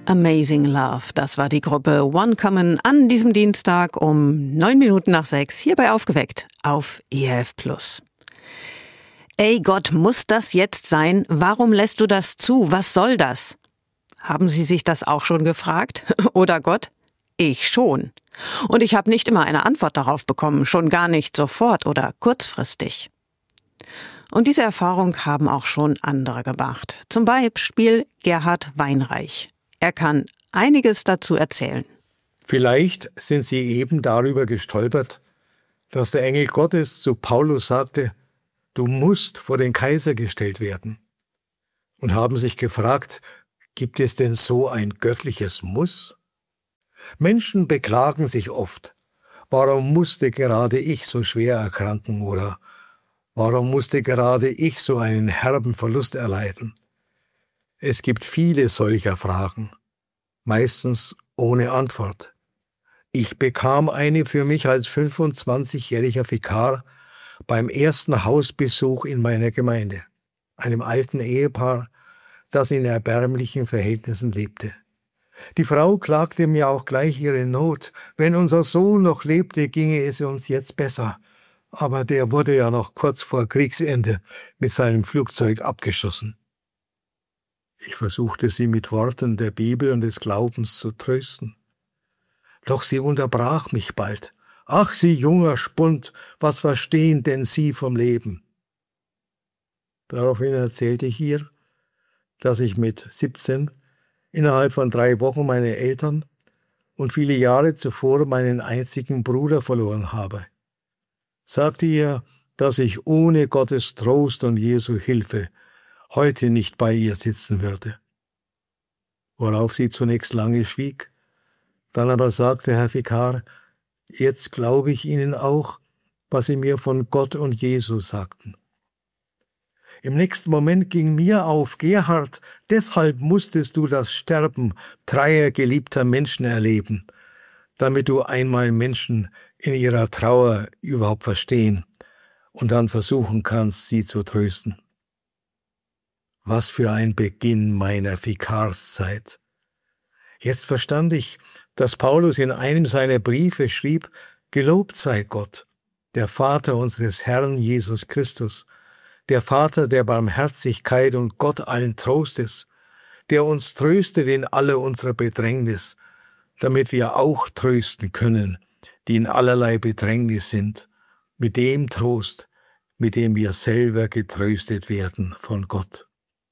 Amazing Love, das war die Gruppe One Common an diesem Dienstag um 6:09 hier bei Aufgeweckt auf ERF Plus. Ey Gott, muss das jetzt sein? Warum lässt du das zu? Was soll das? Haben Sie sich das auch schon gefragt? Oder Gott? Ich schon. Und ich habe nicht immer eine Antwort darauf bekommen, schon gar nicht sofort oder kurzfristig. Und diese Erfahrung haben auch schon andere gemacht. Zum Beispiel Gerhard Weinreich. Er kann einiges dazu erzählen. Vielleicht sind Sie eben darüber gestolpert, dass der Engel Gottes zu Paulus sagte, du musst vor den Kaiser gestellt werden. Und haben sich gefragt, gibt es denn so ein göttliches Muss? Menschen beklagen sich oft, warum musste gerade ich so schwer erkranken oder warum musste gerade ich so einen herben Verlust erleiden? Es gibt viele solcher Fragen, meistens ohne Antwort. Ich bekam eine für mich als 25-jähriger Vikar beim ersten Hausbesuch in meiner Gemeinde, einem alten Ehepaar, das in erbärmlichen Verhältnissen lebte. Die Frau klagte mir auch gleich ihre Not. Wenn unser Sohn noch lebte, ginge es uns jetzt besser. Aber der wurde ja noch kurz vor Kriegsende mit seinem Flugzeug abgeschossen. Ich versuchte sie mit Worten der Bibel und des Glaubens zu trösten. Doch sie unterbrach mich bald. Ach, Sie junger Spund, was verstehen denn Sie vom Leben? Daraufhin erzählte ich ihr, dass ich mit 17 innerhalb von 3 Wochen meine Eltern und viele Jahre zuvor meinen einzigen Bruder verloren habe. Sagte ihr, dass ich ohne Gottes Trost und Jesu Hilfe heute nicht bei ihr sitzen würde. Worauf sie zunächst lange schwieg, dann aber sagte, Herr Vikar, jetzt glaube ich Ihnen auch, was Sie mir von Gott und Jesus sagten. Im nächsten Moment ging mir auf, Gerhard, deshalb musstest du das Sterben dreier geliebter Menschen erleben, damit du einmal Menschen in ihrer Trauer überhaupt verstehen und dann versuchen kannst, sie zu trösten. Was für ein Beginn meiner Vikarszeit. Jetzt verstand ich, dass Paulus in einem seiner Briefe schrieb, gelobt sei Gott, der Vater unseres Herrn Jesus Christus, der Vater der Barmherzigkeit und Gott allen Trostes, der uns tröstet in alle unserer Bedrängnis, damit wir auch trösten können, die in allerlei Bedrängnis sind, mit dem Trost, mit dem wir selber getröstet werden von Gott.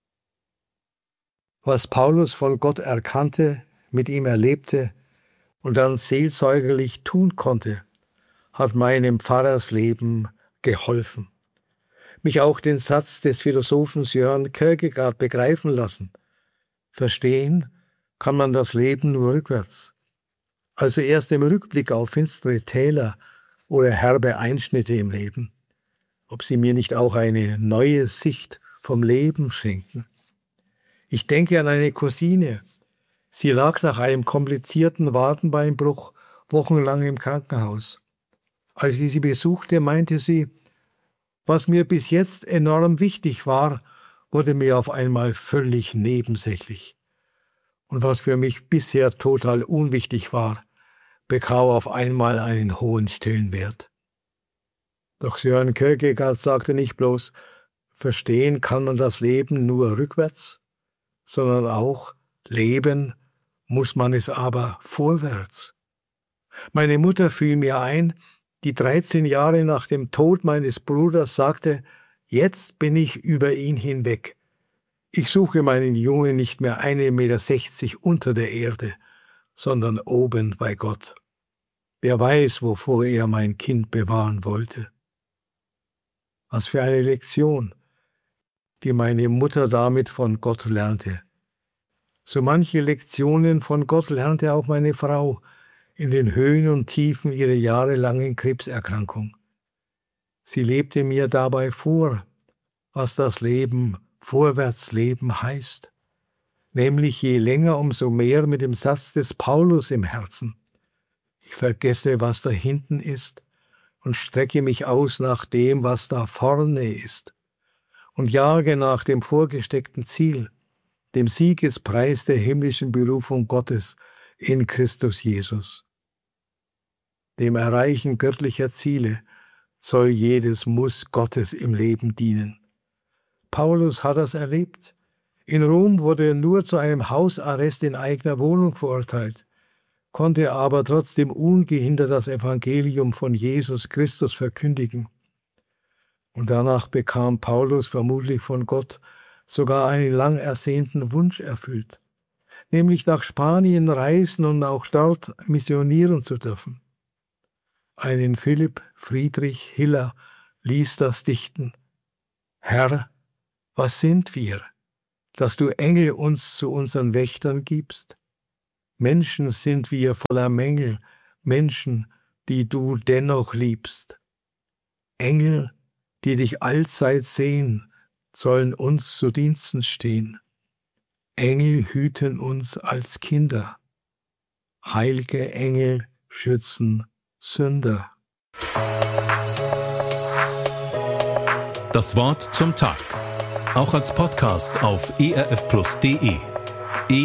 Was Paulus von Gott erkannte, mit ihm erlebte und dann seelsorgerlich tun konnte, hat meinem Pfarrersleben geholfen. Mich auch den Satz des Philosophen Søren Kierkegaard begreifen lassen. Verstehen kann man das Leben nur rückwärts. Also erst im Rückblick auf finstere Täler oder herbe Einschnitte im Leben. Ob sie mir nicht auch eine neue Sicht vom Leben schenken. Ich denke an eine Cousine. Sie lag nach einem komplizierten Wadenbeinbruch wochenlang im Krankenhaus. Als ich sie besuchte, meinte sie, was mir bis jetzt enorm wichtig war, wurde mir auf einmal völlig nebensächlich. Und was für mich bisher total unwichtig war, bekam auf einmal einen hohen Stellenwert. Doch Søren Kierkegaard sagte nicht bloß, verstehen kann man das Leben nur rückwärts, sondern auch leben muss man es aber vorwärts. Meine Mutter fiel mir ein, die 13 Jahre nach dem Tod meines Bruders sagte, jetzt bin ich über ihn hinweg. Ich suche meinen Jungen nicht mehr 1,60 Meter unter der Erde, sondern oben bei Gott. Wer weiß, wovor er mein Kind bewahren wollte. Was für eine Lektion, die meine Mutter damit von Gott lernte. So manche Lektionen von Gott lernte auch meine Frau in den Höhen und Tiefen ihrer jahrelangen Krebserkrankung. Sie lebte mir dabei vor, was das Leben, Vorwärtsleben heißt, nämlich je länger, umso mehr mit dem Satz des Paulus im Herzen. Ich vergesse, was da hinten ist und strecke mich aus nach dem, was da vorne ist und jage nach dem vorgesteckten Ziel, dem Siegespreis der himmlischen Berufung Gottes in Christus Jesus. Dem Erreichen göttlicher Ziele soll jedes Muss Gottes im Leben dienen. Paulus hat das erlebt. In Rom wurde er nur zu einem Hausarrest in eigener Wohnung verurteilt, konnte aber trotzdem ungehindert das Evangelium von Jesus Christus verkündigen. Und danach bekam Paulus vermutlich von Gott sogar einen lang ersehnten Wunsch erfüllt, nämlich nach Spanien reisen und auch dort missionieren zu dürfen. Einen Philipp Friedrich Hiller ließ das dichten: Herr, was sind wir, dass du Engel uns zu unseren Wächtern gibst? Menschen sind wir voller Mängel, Menschen, die du dennoch liebst. Engel, die dich allzeit sehen, sollen uns zu Diensten stehen. Engel hüten uns als Kinder. Heilige Engel schützen Sünder. Das Wort zum Tag. Auch als Podcast auf erfplus.de.